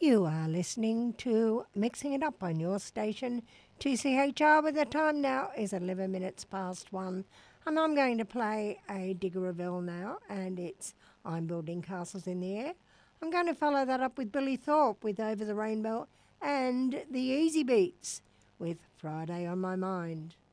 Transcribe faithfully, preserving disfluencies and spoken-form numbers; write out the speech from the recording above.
You are listening to Mixing It Up on your station, two C H R, where the time now is eleven minutes past one. And I'm going to play a Digger-a-Ville now, and it's I'm Building Castles in the Air. I'm going to follow that up with Billy Thorpe with Over the Rainbow and the Easy Beats with Friday on My Mind.